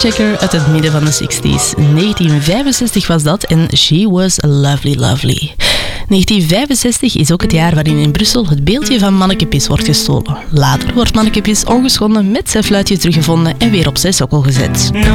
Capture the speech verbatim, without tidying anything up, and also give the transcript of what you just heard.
Checker uit het midden van de zestig's. negentien vijfenzestig was dat en She Was Lovely Lovely. negentien vijfenzestig is ook het jaar waarin in Brussel het beeldje van Manneke Pis wordt gestolen. Later wordt Manneke Pis ongeschonden met zijn fluitje teruggevonden en weer op zijn sokkel gezet.